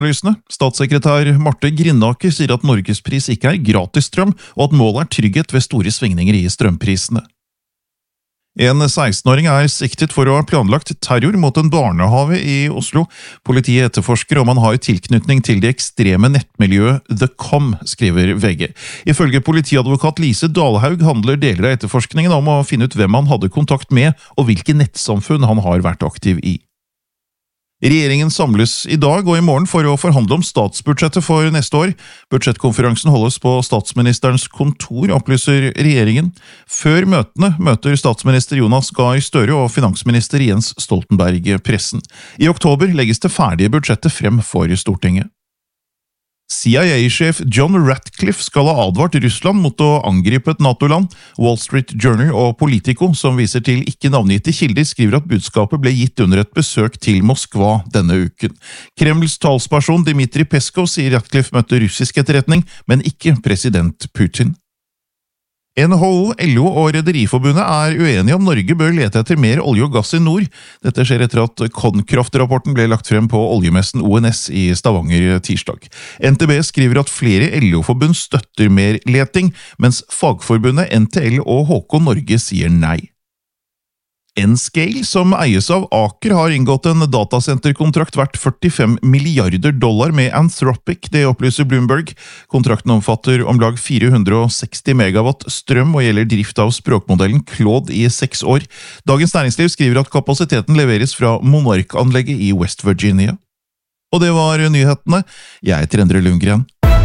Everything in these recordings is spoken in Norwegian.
Lysene. Statssekretær Marte Grindaker sier at Norgespris ikke er gratisstrøm, og at målet er trygghet ved store svingninger i strømprisene. En 16-åring er siktet for å ha planlagt terror mot en barnehave i Oslo. Politiet etterforsker om han har tilknytning til det ekstreme nettmiljøet The Com, skriver VG. Ifølge politiadvokat Lise Dalhaug handler deler av etterforskningen om å finne ut hvem han hadde kontakt med, og hvilke nettsamfunn han har vært aktiv i. Regjeringen samles i dag og i morgen for å forhandle om statsbudsjettet for neste år. Budsjettkonferansen holdes på statsministerens kontor, opplyser regjeringen. Før møtene møter statsminister Jonas Gahr Støre og finansminister Jens Stoltenberg pressen. I oktober legges det ferdige budsjettet frem for Stortinget. CIA-sjef John Ratcliffe skal ha advart Russland mot å angripe et NATO-land. Wall Street Journal og Politico, som viser til ikke navngitte kilder, skriver at budskapet ble gitt under et besøk til Moskva denne uken. Kremls talsperson Dmitrij Peskov sier Ratcliffe møtte russisk etterretning, men ikke president Putin. NHO, LO og Rederiforbundet er uenige om Norge bør lete etter mer olje og gass i nord. Dette skjer etter at Konkraft-rapporten ble lagt frem på oljemessen ONS i Stavanger tirsdag. NTB skriver at flere LO-forbund støtter mer leting, mens fagforbundet NTL og HK Norge sier nei. Nscale, som eies av Aker, har inngått en datasenterkontrakt verdt $45 milliarder med Anthropic, det opplyser Bloomberg. Kontrakten omfatter om lag 460 megawatt strøm og gjelder drift av språkmodellen Claude i 6 år. Dagens Næringsliv skriver at kapasiteten leveres fra Monark-anlegget i West Virginia. Og det var nyhetene. Jeg heter Endre Lundgren.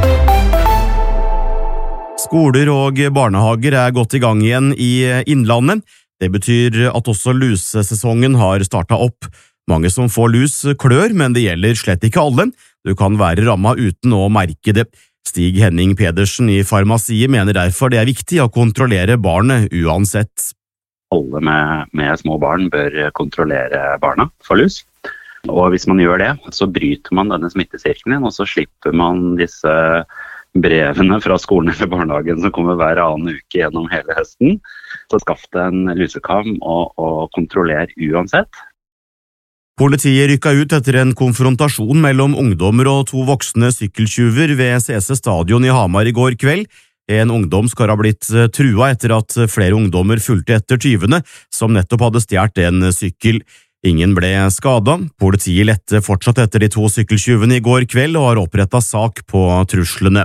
Skoler og barnehager er godt i gang igjen i Innlandet. Det betyr at også lusesesongen har startet opp. Mange som får lus klør, men det gjelder slett ikke alle. Du kan være rammet uten å merke det. Stig Henning Pedersen i Farmasiet mener derfor det er viktig å kontrollere barnet uansett. Alle med små barn bør kontrollere barna for lus. Og hvis man gjør det, så bryter man denne smittesirkelen, og så slipper man disse brevene fra skolen eller barnehagen som kommer hver annen uke gjennom hele høsten. Så skaff deg en lusekam og kontroller uansett. Politiet rykket ut etter en konfrontasjon mellom ungdommer og 2 voksne sykkeltjuver ved CC Stadion i Hamar i går kveld. En ungdom skal ha blitt trua etter at flere ungdommer fulgte etter tyvene, som nettopp hadde stjålet en sykkel. Ingen ble skadet. Politiet lette fortsatt etter de 2 sykkeltjuvene i går kveld og har opprettet sak på truslene.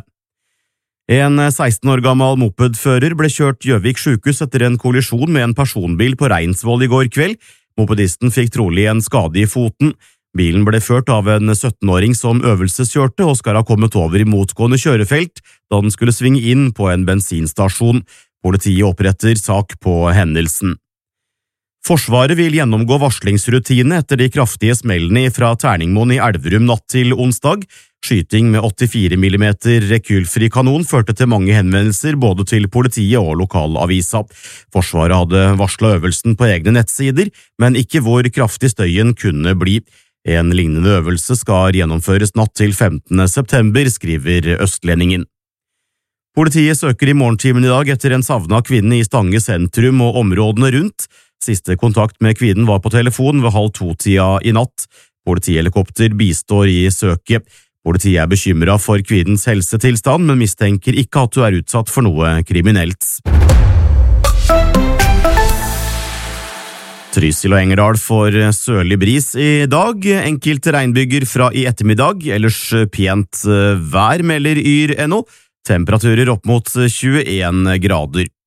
En 16 år gammel mopedfører ble kjørt Gjøvik sykehus etter en kollisjon med en personbil på Reinsvoll i går kveld. Mopedisten fikk trolig en skade i foten. Bilen ble ført av en 17-åring som øvelseskjørte og skal ha kommet over i motgående kjørefelt da den skulle svinge inn på en bensinstasjon. Politiet oppretter sak på hendelsen. Forsvaret vil gjennomgå varslingsrutine etter de kraftige smellene fra Terningmoen i Elverum natt til onsdag. Skyting med 84 mm rekylfri kanon førte til mange henvendelser både til politiet og lokalavisa. Forsvaret hadde varslet øvelsen på egne nettsider, men ikke hvor kraftig støyen kunne bli. En lignende øvelse skal gjennomføres natt til 15. september, skriver Østlendingen. Politiet søker i morgentimen i dag etter en savnet kvinne i Stange sentrum og områdene rundt. Siste kontakt med kvinnen var på telefon ved 1:30 i natt. Politihelikopter bistår i søket. Politiet er bekymret for kvinnens helsetilstand, men mistenker ikke at hun er utsatt for noe kriminelt. Trysil og Engerdal får sørlig bris i dag. Enkelte regnbyger fra i ettermiddag, ellers pent vær, melder yr.no. Temperaturer opp mot 21 grader.